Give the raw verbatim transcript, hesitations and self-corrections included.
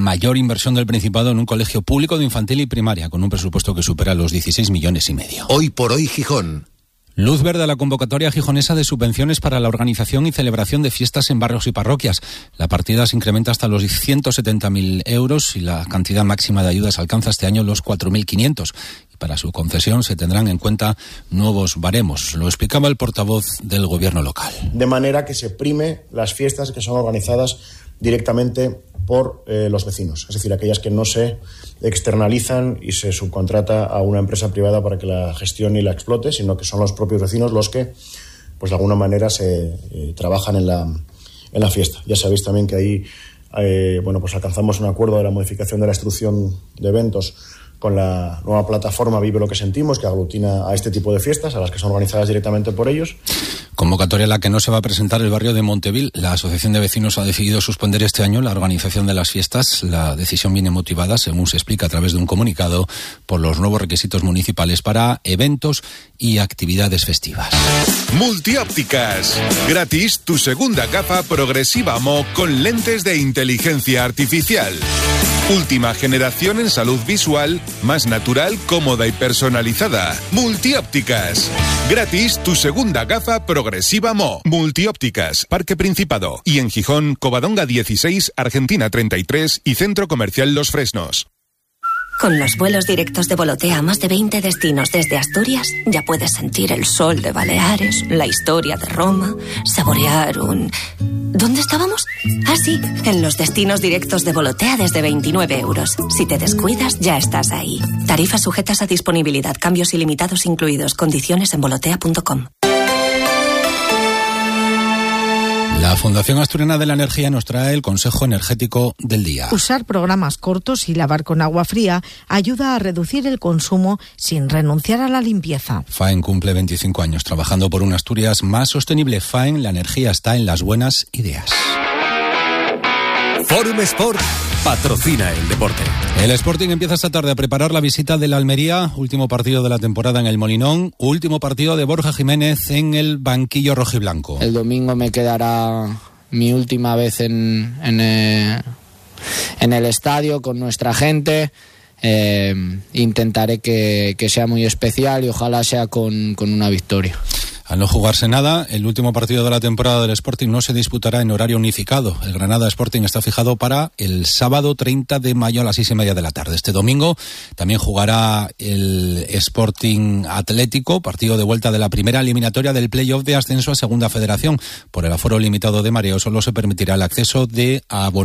mayor inversión del Principado en un colegio público de infantil y primaria, con un presupuesto que supera los dieciséis millones y medio. Hoy por hoy Gijón. Luz verde a la convocatoria gijonesa de subvenciones para la organización y celebración de fiestas en barrios y parroquias. La partida se incrementa hasta los ciento setenta mil euros y la cantidad máxima de ayudas alcanza este año los cuatro mil quinientos. Y para su concesión se tendrán en cuenta nuevos baremos. Lo explicaba el portavoz del gobierno local. De manera que se prime las fiestas que son organizadas directamente por eh, los vecinos, es decir, aquellas que no se externalizan y se subcontrata a una empresa privada para que la gestione y la explote, sino que son los propios vecinos los que, pues de alguna manera, se eh, trabajan en la, en la fiesta. Ya sabéis también que ahí, eh, bueno, pues alcanzamos un acuerdo de la modificación de la instrucción de eventos con la nueva plataforma Vive lo que sentimos, que aglutina a este tipo de fiestas, a las que son organizadas directamente por ellos. Convocatoria a la que no se va a presentar el barrio de Montevil. La Asociación de Vecinos ha decidido suspender este año la organización de las fiestas. La decisión viene motivada, según se explica a través de un comunicado, por los nuevos requisitos municipales para eventos y actividades festivas. Multiópticas. Gratis tu segunda gafa progresiva M O con lentes de inteligencia artificial. Última generación en salud visual, más natural, cómoda y personalizada. Multiópticas. Gratis tu segunda gafa progresiva M O. Multiópticas, Parque Principado. Y en Gijón, Covadonga dieciséis, Argentina treinta y tres y Centro Comercial Los Fresnos. Con los vuelos directos de Volotea a más de veinte destinos desde Asturias, ya puedes sentir el sol de Baleares, la historia de Roma, saborear un... ¿Dónde estábamos? Ah, sí, en los destinos directos de Volotea desde veintinueve euros. Si te descuidas, ya estás ahí. Tarifas sujetas a disponibilidad, cambios ilimitados incluidos, condiciones en volotea punto com. La Fundación Asturiana de la Energía nos trae el consejo energético del día. Usar programas cortos y lavar con agua fría ayuda a reducir el consumo sin renunciar a la limpieza. FAEN cumple veinticinco años trabajando por una Asturias más sostenible. FAEN, la energía está en las buenas ideas. Forum Sport patrocina el deporte. El Sporting empieza esta tarde a preparar la visita de la Almería, último partido de la temporada en el Molinón, último partido de Borja Jiménez en el banquillo rojiblanco. El domingo me quedará mi última vez en, en, eh, en el estadio con nuestra gente. Eh, intentaré que, que sea muy especial y ojalá sea con, con una victoria. Al no jugarse nada, el último partido de la temporada del Sporting no se disputará en horario unificado. El Granada Sporting está fijado para el sábado treinta de mayo a las seis y media de la tarde. Este domingo también jugará el Sporting Atlético, partido de vuelta de la primera eliminatoria del play-off de ascenso a Segunda Federación. Por el aforo limitado de mareo solo se permitirá el acceso de abonados